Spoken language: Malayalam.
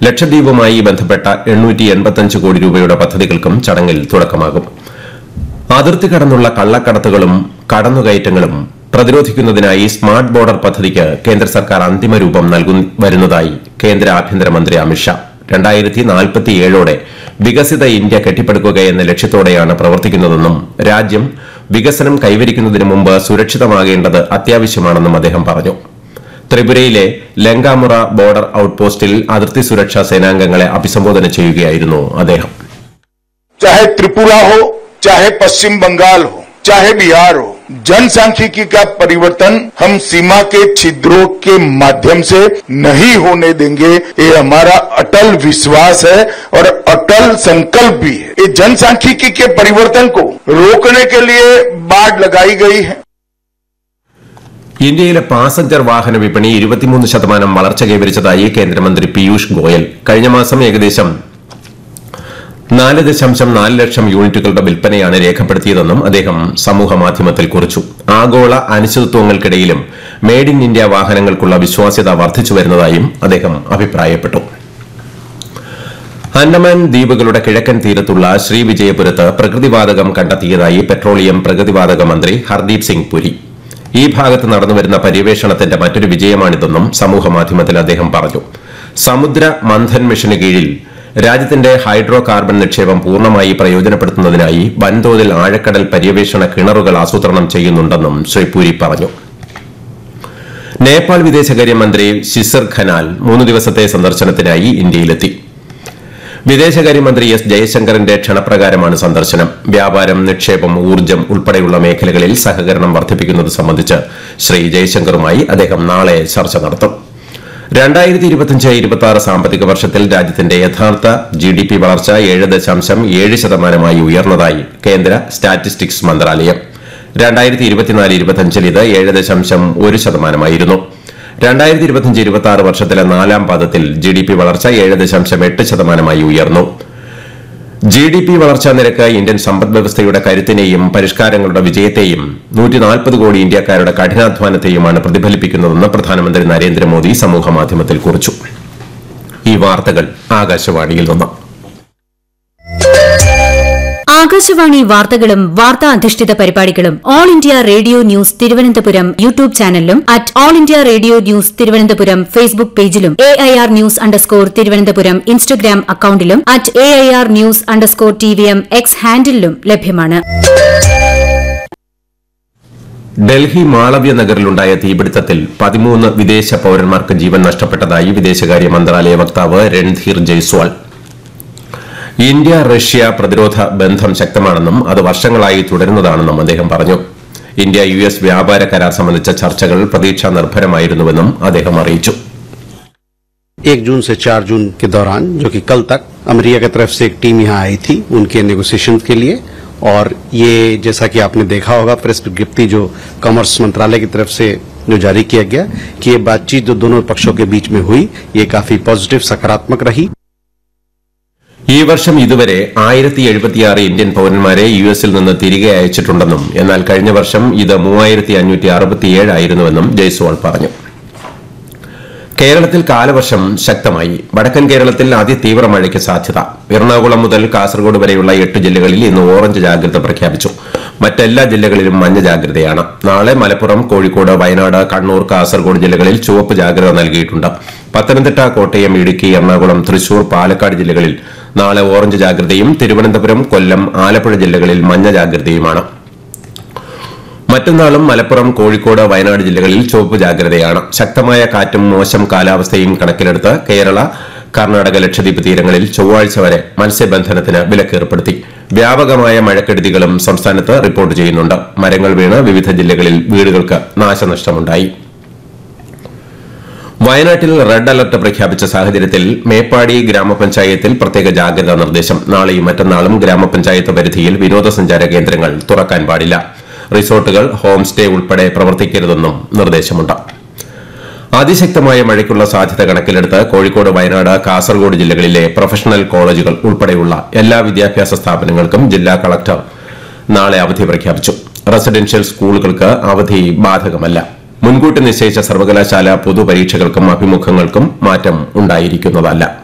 ലക്ഷദ്വീപുമായി ബന്ധപ്പെട്ട 885 കോടി രൂപയുടെ പദ്ധതികൾക്കും ചടങ്ങിൽ തുടക്കമാകും. അതിർത്തി കടന്നുള്ള കള്ളക്കടത്തുകളും കടന്നുകയറ്റങ്ങളും പ്രതിരോധിക്കുന്നതിനായി സ്മാർട്ട് ബോർഡർ പദ്ധതിക്ക് കേന്ദ്ര സർക്കാർ അന്തിമ രൂപം വരുന്നതായി കേന്ദ്ര ആഭ്യന്തരമന്ത്രി അമിത്ഷാ. 2047ഓടെ വികസിത ഇന്ത്യ കെട്ടിപ്പടുക്കുകയെന്ന ലക്ഷ്യത്തോടെയാണ് പ്രവർത്തിക്കുന്നതെന്നും രാജ്യം വികസനം കൈവരിക്കുന്നതിന് മുമ്പ് സുരക്ഷിതമാകേണ്ടത് അത്യാവശ്യമാണെന്നും അദ്ദേഹം പറഞ്ഞു. ത്രിപുരയിലെ ലങ്കാമുറ ബോർഡർ ഔട്ട്പോസ്റ്റിൽ അതിർത്തി സുരക്ഷാ സേനാംഗങ്ങളെ അഭിസംബോധന ചെയ്യുകയായിരുന്നു അദ്ദേഹം. चाहे त्रिपुरा हो, चाहे पश्चिम बंगाल हो, चाहे बिहार हो, जनसांख्यिकी का परिवर्तन हम सीमा के छिद्रों के माध्यम से नहीं होने देंगे. ये हमारा अटल विश्वास है और अटल संकल्प भी है. ये जनसांख्यिकी के परिवर्तन को रोकने के लिए बाड़ लगाई गई है. ഇന്ത്യയിലെ പാസഞ്ചർ വാഹന വിപണി 23% വളർച്ച കൈവരിച്ചതായി കേന്ദ്രമന്ത്രി പീയൂഷ് ഗോയൽ. കഴിഞ്ഞ മാസം ഏകദേശം 4.4 ലക്ഷം യൂണിറ്റുകളുടെ വിൽപ്പനയാണ് രേഖപ്പെടുത്തിയതെന്നും അദ്ദേഹം സമൂഹമാധ്യമത്തിൽ കുറിച്ചു. ആഗോള അനിശ്ചിതത്വങ്ങൾക്കിടയിലും മെയ്ഡ് ഇൻ ഇന്ത്യ വാഹനങ്ങൾക്കുള്ള വിശ്വാസ്യത വർദ്ധിച്ചുവരുന്നതായും അദ്ദേഹം അഭിപ്രായപ്പെട്ടു. അൻഡമാൻ ദ്വീപുകളുടെ കിഴക്കൻ തീരത്തുള്ള ശ്രീവിജയപുരത്ത് പ്രകൃതിവാതകം കണ്ടെത്തിയതായി പെട്രോളിയം പ്രകൃതിവാതക മന്ത്രി ഹർദീപ് സിംഗ് പുരി. ഈ ഭാഗത്ത് നടന്നുവരുന്ന പര്യവേഷണത്തിന്റെ മറ്റൊരു വിജയമാണിതെന്നും സമൂഹമാധ്യമത്തിൽ അദ്ദേഹം പറഞ്ഞു. സമുദ്ര മന്ഥൻ മിഷന് കീഴിൽ രാജ്യത്തിന്റെ ഹൈഡ്രോ കാർബൺ നിക്ഷേപം പൂർണ്ണമായി പ്രയോജനപ്പെടുത്തുന്നതിനായി വൻതോതിൽ ആഴക്കടൽ പര്യവേഷണ കിണറുകൾ ആസൂത്രണം ചെയ്യുന്നുണ്ടെന്നും ശ്രീ പുരി പറഞ്ഞു. നേപ്പാൾ വിദേശകാര്യമന്ത്രി ശിശിർ ഖനാൽ 3 ദിവസത്തെ സന്ദർശനത്തിനായി ഇന്ത്യയിലെത്തി. വിദേശകാര്യമന്ത്രി എസ് ജയശങ്കറിന്റെ ക്ഷണപ്രകാരമാണ് സന്ദർശനം. വ്യാപാരം, നിക്ഷേപം, ഊർജ്ജം ഉൾപ്പെടെയുള്ള മേഖലകളിൽ സഹകരണം വർദ്ധിപ്പിക്കുന്നത് സംബന്ധിച്ച് ശ്രീ ജയശങ്കറുമായി അദ്ദേഹം നാളെ ചർച്ച നടത്തും. 2025-26 സാമ്പത്തിക വർഷത്തിൽ രാജ്യത്തിന്റെ യഥാർത്ഥ GDP വളർച്ച 7.7% ഉയർന്നതായി കേന്ദ്ര സ്റ്റാറ്റിസ്റ്റിക്സ് മന്ത്രാലയം. 2024-25 ഇത് 7.1%. 2025-26 വർഷത്തിലെ 4ാം പാദത്തിൽ GDP വളർച്ച 7.8% ഉയർന്നു. GDP വളർച്ചാ നിരക്ക് ഇന്ത്യൻ സമ്പദ്വ്യവസ്ഥയുടെ കരുത്തിനെയും പരിഷ്കാരങ്ങളുടെ വിജയത്തെയും 140 കോടി ഇന്ത്യക്കാരുടെ കഠിനാധ്വാനത്തെയുമാണ് പ്രതിഫലിപ്പിക്കുന്നതെന്ന് പ്രധാനമന്ത്രി നരേന്ദ്രമോദി സമൂഹമാധ്യമത്തിൽ കുറിച്ചു. ഈ വാർത്തകൾ ആകാശവാണിയിൽ നിന്ന്. ആകാശവാണി വാർത്തകളും വാർത്താ അധിഷ്ഠിത പരിപാടികളും all India radio news Thiruvananthapuram YouTube ചാനലിലും @all India radio news Thiruvananthapuram Facebook പേജിലും AIR ന്യൂസ് _ ഇൻസ്റ്റഗ്രാം അക്കൌണ്ടിലും @AIR ന്യൂസ് _ TVM X ഹാൻഡിലും ലഭ്യമാണ്. ഡൽഹി മാളവ്യ നഗറിലുണ്ടായ തീപിടുത്തത്തിൽ 13 വിദേശ പൌരന്മാർക്ക് ജീവൻ നഷ്ടപ്പെട്ടതായി വിദേശകാര്യ മന്ത്രാലയ വക്താവ് രൺധീർ ജയ്സ്വാൾ. ഇന്ത്യ റഷ്യ പ്രതിരോധ ബന്ധം ശക്തമാണെന്നും അത് വർഷങ്ങളായി തുടരുന്നതാണെന്നും അദ്ദേഹം പറഞ്ഞു. ഇന്ത്യ-US വ്യാപാര കരാർ സംബന്ധിച്ച ചർച്ചകൾ പ്രതീക്ഷാ നിർഭരമായിരുന്നുവെന്നും അദ്ദേഹം അറിയിച്ചു. 1 जून से 4 जून के दौरान, जो कि कल तक अमेरिका की तरफ से एक टीम यहां आई थी उनके नेगोशिएशन के लिए, और ये जैसा कि आपने देखा होगा प्रेस विज्ञप्ति जो कॉमर्स मंत्रालय की तरफ से जो जारी किया गया कि ये बातचीत जो दोनों पक्षों के बीच में हुई ये काफी पॉजिटिव सकारात्मक रही. ഈ വർഷം ഇതുവരെ 1076 ഇന്ത്യൻ പൌരന്മാരെ US-ൽ നിന്ന് തിരികെ അയച്ചിട്ടുണ്ടെന്നും എന്നാൽ കഴിഞ്ഞ വർഷം ഇത് 3567 ആയിരുന്നുവെന്നും ജയ്സ്വാൾ പറഞ്ഞു. കേരളത്തിൽ കാലവർഷം ശക്തമായി. വടക്കൻ കേരളത്തിൽ അതിതീവ്ര മഴയ്ക്ക് സാധ്യത. എറണാകുളം മുതൽ കാസർഗോഡ് വരെയുള്ള 8 ജില്ലകളിൽ ഇന്ന് ഓറഞ്ച് ജാഗ്രത പ്രഖ്യാപിച്ചു. മറ്റെല്ലാ ജില്ലകളിലും മഞ്ഞ ജാഗ്രതയാണ്. നാളെ മലപ്പുറം, കോഴിക്കോട്, വയനാട്, കണ്ണൂർ, കാസർഗോഡ് ജില്ലകളിൽ ചുവപ്പ് ജാഗ്രത നൽകിയിട്ടുണ്ട്. പത്തനംതിട്ട, കോട്ടയം, ഇടുക്കി, എറണാകുളം, തൃശൂർ, പാലക്കാട് ജില്ലകളിൽ നാളെ ഓറഞ്ച് ജാഗ്രതയും തിരുവനന്തപുരം, കൊല്ലം, ആലപ്പുഴ ജില്ലകളിൽ മഞ്ഞ ജാഗ്രതയുമാണ്. മറ്റന്നാളും മലപ്പുറം, കോഴിക്കോട്, വയനാട് ജില്ലകളിൽ ചുവപ്പ് ജാഗ്രതയാണ്. ശക്തമായ കാറ്റും മോശം കാലാവസ്ഥയും കണക്കിലെടുത്ത് കേരള, കർണാടക, ലക്ഷദ്വീപ് തീരങ്ങളിൽ ചൊവ്വാഴ്ച വരെ മത്സ്യബന്ധനത്തിന് വിലക്കേർപ്പെടുത്തി. വ്യാപകമായ മഴക്കെടുതികളും സംസ്ഥാനത്ത് റിപ്പോർട്ട് ചെയ്യുന്നുണ്ട്. മരങ്ങൾ വീണ് വിവിധ ജില്ലകളിൽ വീടുകൾക്ക് നാശനഷ്ടമുണ്ടായി. വയനാട്ടിൽ റെഡ് അലർട്ട് പ്രഖ്യാപിച്ച സാഹചര്യത്തിൽ മേപ്പാടി ഗ്രാമപഞ്ചായത്തിൽ പ്രത്യേക ജാഗ്രതാ നിർദ്ദേശം. നാളെയും മറ്റന്നാളും ഗ്രാമപഞ്ചായത്ത് പരിധിയിൽ വിനോദസഞ്ചാര കേന്ദ്രങ്ങൾ തുറക്കാൻ പാടില്ല. റിസോർട്ടുകൾ, ഹോം സ്റ്റേ ഉൾപ്പെടെ പ്രവർത്തിക്കരുതെന്നും നിർദ്ദേശമുണ്ട്. അതിശക്തമായ മഴയ്ക്കുള്ള സാധ്യത കണക്കിലെടുത്ത് കോഴിക്കോട്, വയനാട്, കാസർഗോഡ് ജില്ലകളിലെ പ്രൊഫഷണൽ കോളേജുകൾ ഉൾപ്പെടെയുള്ള എല്ലാ വിദ്യാഭ്യാസ സ്ഥാപനങ്ങൾക്കും ജില്ലാ കളക്ടർ നാളെ അവധി പ്രഖ്യാപിച്ചു. റെസിഡൻഷ്യൽ സ്കൂളുകൾക്ക് അവധി ബാധകമല്ല. മുൻകൂട്ടി നിശ്ചയിച്ച സർവകലാശാല പൊതുപരീക്ഷകൾക്കും അഭിമുഖങ്ങൾക്കും മാറ്റം ഉണ്ടായിരിക്കുന്നതല്ല.